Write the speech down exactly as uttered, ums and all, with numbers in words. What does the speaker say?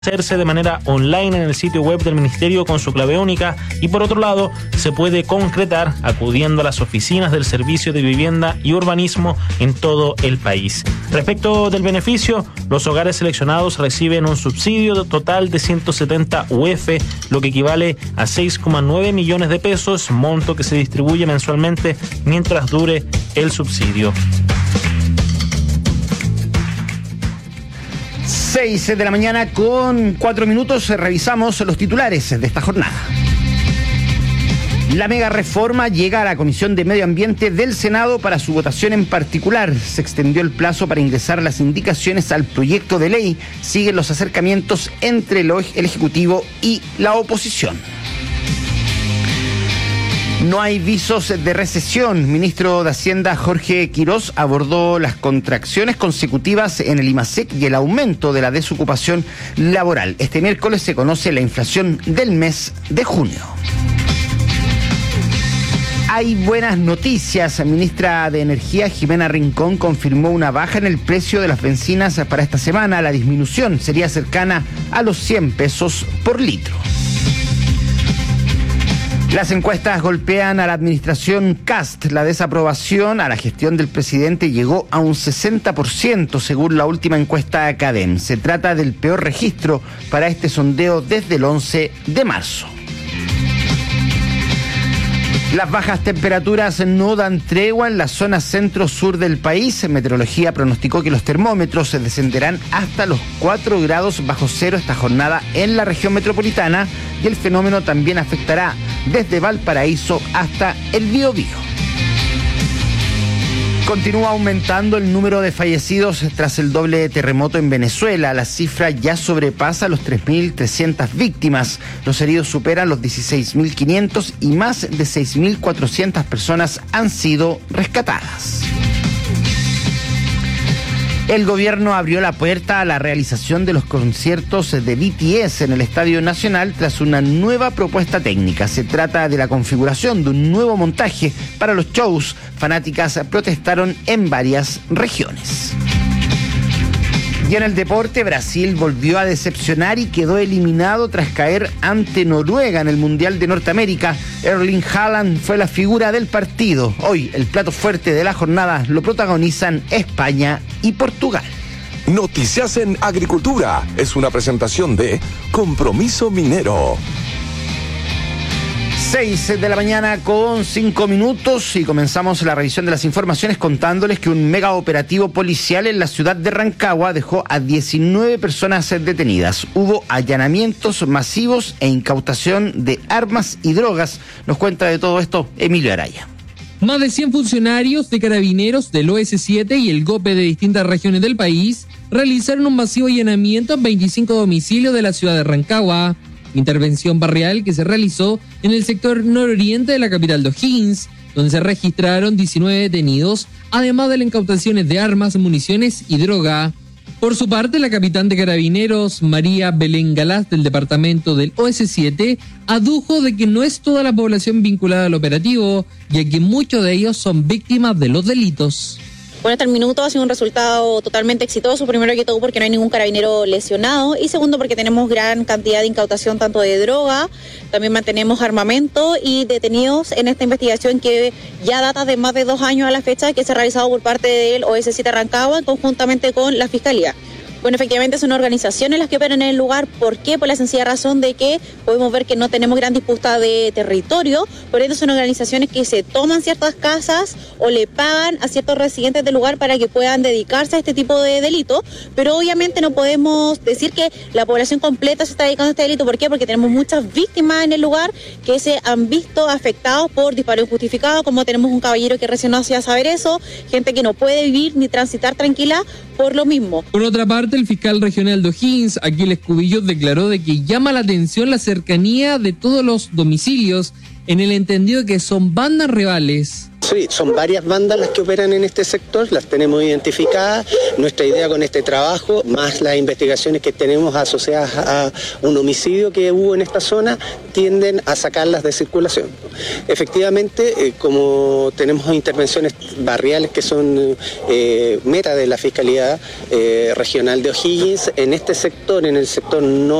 hacerse de manera online en el sitio web del Ministerio con su clave única y por otro lado se puede concretar acudiendo a las oficinas del Servicio de Vivienda y Urbanismo en todo el país. Respecto del beneficio, los hogares seleccionados reciben un subsidio total de ciento setenta U F, lo que equivale a seis coma nueve millones de pesos, monto que se distribuye mensualmente mientras dure el subsidio. seis de la mañana con cuatro minutos, revisamos los titulares de esta jornada. La mega reforma llega a la Comisión de Medio Ambiente del Senado para su votación en particular. Se extendió el plazo para ingresar las indicaciones al proyecto de ley. Siguen los acercamientos entre el Ejecutivo y la oposición. No hay visos de recesión. Ministro de Hacienda Jorge Quirós abordó las contracciones consecutivas en el IMASEC y el aumento de la desocupación laboral. Este miércoles se conoce la inflación del mes de junio. Hay buenas noticias. La ministra de Energía, Jimena Rincón, confirmó una baja en el precio de las bencinas para esta semana. La disminución sería cercana a los cien pesos por litro. Las encuestas golpean a la administración Kast. La desaprobación a la gestión del presidente llegó a un sesenta por ciento según la última encuesta Academ. Se trata del peor registro para este sondeo desde el once de marzo. Las bajas temperaturas no dan tregua en la zona centro-sur del país. Meteorología pronosticó que los termómetros se descenderán hasta los cuatro grados bajo cero esta jornada en la región metropolitana y el fenómeno también afectará desde Valparaíso hasta el Biobío. Continúa aumentando el número de fallecidos tras el doble terremoto en Venezuela. La cifra ya sobrepasa los tres mil trescientas víctimas. Los heridos superan los dieciséis mil quinientos y más de seis mil cuatrocientas personas han sido rescatadas. El gobierno abrió la puerta a la realización de los conciertos de B T S en el Estadio Nacional tras una nueva propuesta técnica. Se trata de la configuración de un nuevo montaje para los shows. Fanáticas protestaron en varias regiones. Y en el deporte, Brasil volvió a decepcionar y quedó eliminado tras caer ante Noruega en el Mundial de Norteamérica. Erling Haaland fue la figura del partido. Hoy, el plato fuerte de la jornada lo protagonizan España y Portugal. Noticias en Agricultura es una presentación de Compromiso Minero. seis de la mañana con cinco minutos y comenzamos la revisión de las informaciones contándoles que un mega operativo policial en la ciudad de Rancagua dejó a diecinueve personas detenidas. Hubo allanamientos masivos e incautación de armas y drogas. Nos cuenta de todo esto Emilio Araya. Más de cien funcionarios de carabineros del O S siete y el GOPE de distintas regiones del país realizaron un masivo allanamiento en veinticinco domicilios de la ciudad de Rancagua. Intervención barrial que se realizó en el sector nororiente de la capital de O'Higgins, donde se registraron diecinueve detenidos, además de las incautaciones de armas, municiones y droga. Por su parte, la capitán de carabineros, María Belén Galás, del departamento del O S siete, adujo de que no es toda la población vinculada al operativo, ya que muchos de ellos son víctimas de los delitos. Bueno, hasta el minuto ha sido un resultado totalmente exitoso, primero que todo porque no hay ningún carabinero lesionado y segundo porque tenemos gran cantidad de incautación tanto de droga, también mantenemos armamento y detenidos en esta investigación que ya data de más de dos años a la fecha que se ha realizado por parte del O S siete Rancagua conjuntamente con la Fiscalía. Bueno, efectivamente son organizaciones las que operan en el lugar. ¿Por qué? Por la sencilla razón de que podemos ver que no tenemos gran disputa de territorio, por eso son organizaciones que se toman ciertas casas o le pagan a ciertos residentes del lugar para que puedan dedicarse a este tipo de delito, pero obviamente no podemos decir que la población completa se está dedicando a este delito. ¿Por qué? Porque tenemos muchas víctimas en el lugar que se han visto afectados por disparo injustificado, como tenemos un caballero que recién nos hacía saber eso, gente que no puede vivir ni transitar tranquila por lo mismo. Por otra parte, el fiscal regional de O'Higgins, Aquiles Cubillos, declaró de que llama la atención la cercanía de todos los domicilios en el entendido que son bandas rivales. Sí, son varias bandas las que operan en este sector, las tenemos identificadas. Nuestra idea con este trabajo, más las investigaciones que tenemos asociadas a un homicidio que hubo en esta zona, tienden a sacarlas de circulación. Efectivamente, eh, como tenemos intervenciones barriales que son eh, meta de la Fiscalía eh, Regional de O'Higgins, en este sector, en el sector no